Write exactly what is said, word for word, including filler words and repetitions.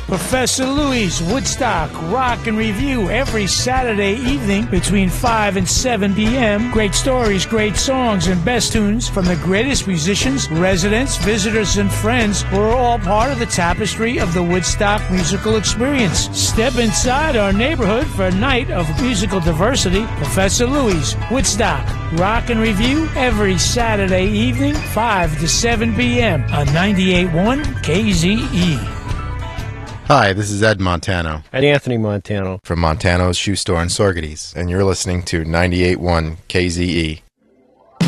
Professor Louie's Woodstock Rock and Review every Saturday evening between five and seven p.m. Great stories, great songs, and best tunes from the greatest musicians, residents, visitors, and friends who are all part of the tapestry of the Woodstock musical experience. Step inside our neighborhood for a night of musical diversity. Professor Louie's Woodstock Rock and Review every Saturday evening, five to seven p.m. on ninety-eight point one K Z E. Hi, this is Ed Montano. And Anthony Montano. From Montano's Shoe Store in Sorgetes. And you're listening to ninety-eight point one K Z E.